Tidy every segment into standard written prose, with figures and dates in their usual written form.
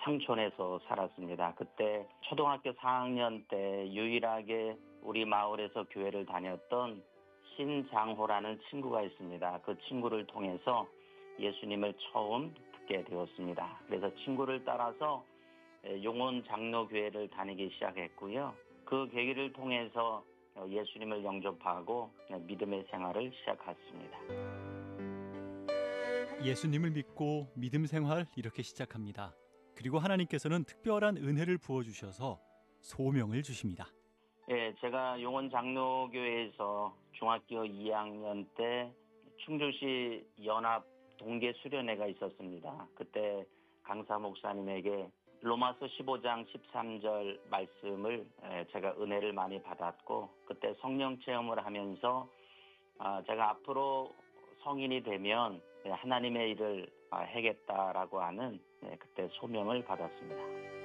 상촌에서 살았습니다. 그때 초등학교 4학년 때 유일하게 우리 마을에서 교회를 다녔던 신장호라는 친구가 있습니다. 그 친구를 통해서 예수님을 처음 듣게 되었습니다. 그래서 친구를 따라서 용원 장로교회를 다니기 시작했고요. 그 계기를 통해서 예수님을 영접하고 믿음의 생활을 시작했습니다. 예수님을 믿고 믿음 생활 이렇게 시작합니다. 그리고 하나님께서는 특별한 은혜를 부어주셔서 소명을 주십니다. 예, 제가 용원 장로교회에서 중학교 2학년 때 충주시 연합 동계 수련회가 있었습니다. 그때 강사 목사님에게 로마서 15장 13절 말씀을 제가 은혜를 많이 받았고 그때 성령 체험을 하면서 제가 앞으로 성인이 되면 하나님의 일을 하겠다라고 하는 그때 소명을 받았습니다.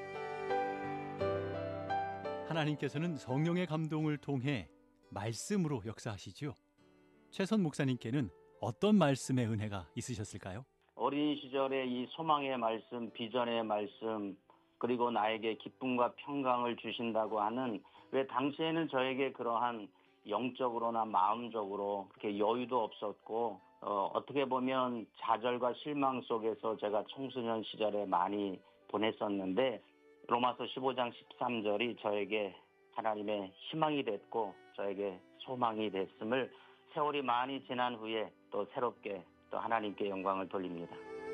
하나님께서는 성령의 감동을 통해 말씀으로 역사하시죠. 최선 목사님께는 어떤 말씀의 은혜가 있으셨을까요? 어린 시절에 이 소망의 말씀, 비전의 말씀, 그리고 나에게 기쁨과 평강을 주신다고 하는, 왜 당시에는 저에게 그러한 영적으로나 마음적으로 그렇게 여유도 없었고 어떻게 보면 좌절과 실망 속에서 제가 청소년 시절에 많이 보냈었는데 로마서 15장 13절이 저에게 하나님의 희망이 됐고 저에게 소망이 됐음을 세월이 많이 지난 후에 또 새롭게 또 하나님께 영광을 돌립니다.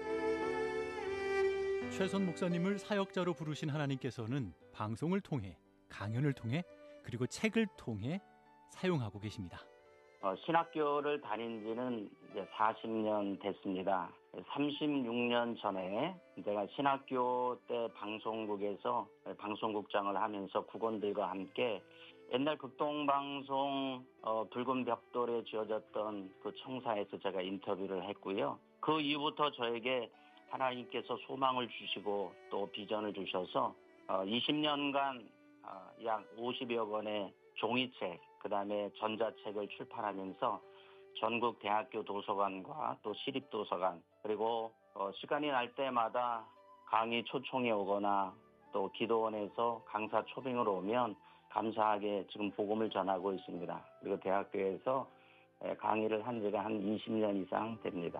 최선 목사님을 사역자로 부르신 하나님께서는 방송을 통해, 강연을 통해, 그리고 책을 통해 사용하고 계십니다. 신학교를 다닌 지는 이제 40년 됐습니다. 36년 전에 제가 신학교 때 방송국에서 방송국장을 하면서 국원들과 함께 옛날 극동방송 붉은 벽돌에 지어졌던 그 청사에서 제가 인터뷰를 했고요. 그 이후부터 저에게 하나님께서 소망을 주시고 또 비전을 주셔서 20년간 약 50여 권의 종이책, 그다음에 전자책을 출판하면서 전국 대학교 도서관과 또 시립도서관, 그리고 시간이 날 때마다 강의 초청이 오거나 또 기도원에서 강사 초빙으로 오면 감사하게 지금 복음을 전하고 있습니다. 그리고 대학교에서 강의를 한 지가 한 20년 이상 됩니다.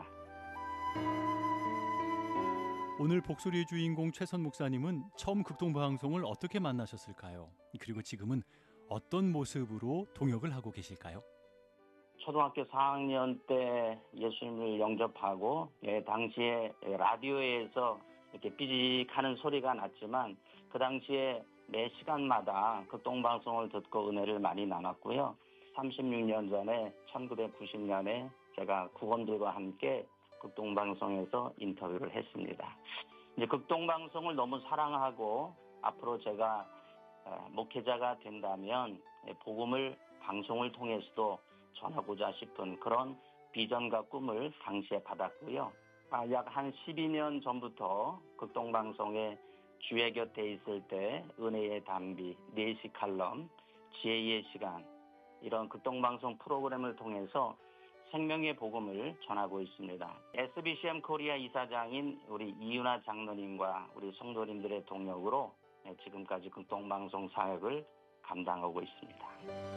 오늘 복소리의 주인공 최선 목사님은 처음 극동방송을 어떻게 만나셨을까요? 그리고 지금은 어떤 모습으로 동역을 하고 계실까요? 초등학교 4학년 때 예수님을 영접하고 당시에 라디오에서 이렇게 삐직하는 소리가 났지만 그 당시에 매 시간마다 극동방송을 듣고 은혜를 많이 나눴고요. 36년 전에 1990년에 제가 국원들과 함께 극동방송에서 인터뷰를 했습니다. 이제 극동방송을 너무 사랑하고 앞으로 제가 목회자가 된다면 복음을 방송을 통해서도 전하고자 싶은 그런 비전과 꿈을 당시에 받았고요. 약 한 12년 전부터 극동방송에 주의 곁에 있을 때 은혜의 단비, 4시 칼럼, 지혜의 시간 이런 극동방송 프로그램을 통해서 생명의 복음을 전하고 있습니다. SBCM 코리아 이사장인 우리 이윤아 장로님과 우리 성도님들의 동력으로 지금까지 극동방송 사역을 감당하고 있습니다.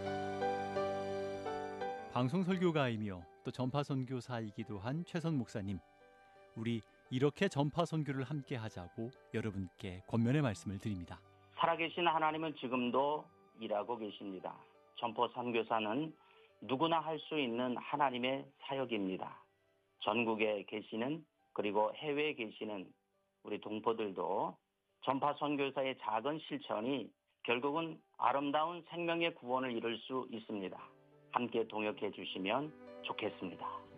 방송 설교가이며 또 전파 선교사이기도 한 최선 목사님, 우리 이렇게 전파 선교를 함께 하자고 여러분께 권면의 말씀을 드립니다. 살아계신 하나님은 지금도 일하고 계십니다. 전파 선교사는 누구나 할 수 있는 하나님의 사역입니다. 전국에 계시는 그리고 해외에 계시는 우리 동포들도 전파 선교사의 작은 실천이 결국은 아름다운 생명의 구원을 이룰 수 있습니다. 함께 동역해 주시면 좋겠습니다.